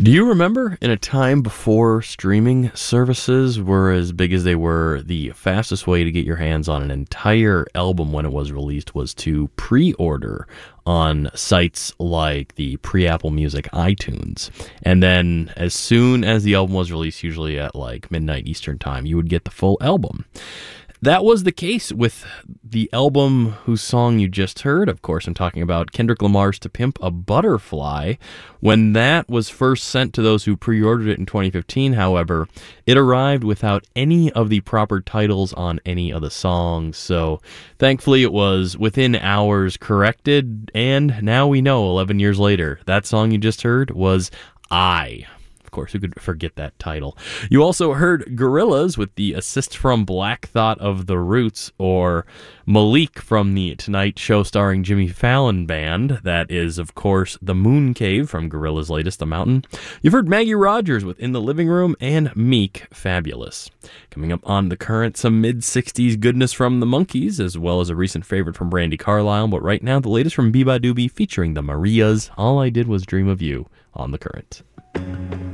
Do you remember in a time before streaming services were as big as they were, the fastest way to get your hands on an entire album when it was released was to pre-order on sites like the pre-Apple Music iTunes. And then as soon as the album was released, usually at like midnight Eastern time, you would get the full album. That was the case with the album whose song you just heard. Of course, I'm talking about Kendrick Lamar's To Pimp a Butterfly. When that was first sent to those who pre-ordered it in 2015, however, it arrived without any of the proper titles on any of the songs. So thankfully it was within hours corrected, and now we know 11 years later, that song you just heard was I. Of course, who could forget that title? You also heard Gorillaz with the assist from Black Thought of The Roots, or Malik from the Tonight Show starring Jimmy Fallon band. That is, of course, The Moon Cave from Gorillaz' latest, The Mountain. You've heard Maggie Rogers with In the Living Room, and Meek, Fabulous. Coming up on The Current, some mid-60s goodness from the Monkees, as well as a recent favorite from Brandi Carlile. But right now, the latest from Biba Doobie featuring the Marias, All I Did Was Dream of You, on The Current.